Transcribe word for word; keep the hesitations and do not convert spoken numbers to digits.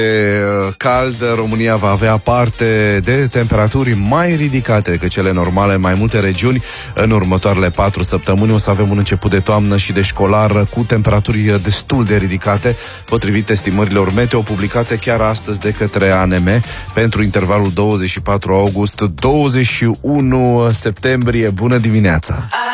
cald, România va avea parte de temperaturi mai ridicate decât cele normale în mai multe regiuni. În următoarele patru săptămâni o să avem un început de toamnă și de școlar cu temperaturi destul de ridicate, potrivit estimărilor meteo publicate chiar astăzi de către A N M pentru intervalul douăzeci și patru august - douăzeci și unu septembrie. Bună dimineața!